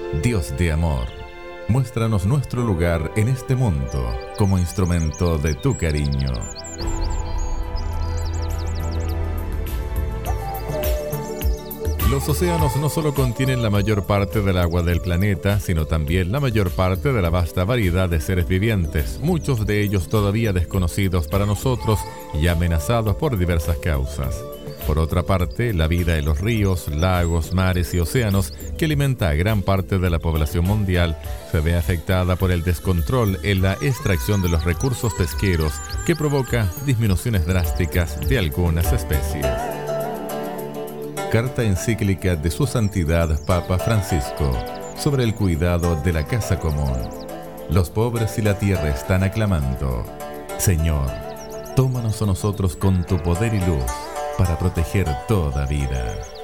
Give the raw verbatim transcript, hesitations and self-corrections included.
Dios de amor, muéstranos nuestro lugar en este mundo como instrumento de tu cariño. Los océanos no solo contienen la mayor parte del agua del planeta, sino también la mayor parte de la vasta variedad de seres vivientes, muchos de ellos todavía desconocidos para nosotros y amenazados por diversas causas. Por otra parte, la vida en los ríos, lagos, mares y océanos, que alimenta a gran parte de la población mundial, se ve afectada por el descontrol en la extracción de los recursos pesqueros, que provoca disminuciones drásticas de algunas especies. Carta encíclica de Su Santidad Papa Francisco sobre el cuidado de la casa común. Los pobres y la tierra están aclamando: Señor, tómanos a nosotros con tu poder y luz para proteger toda vida.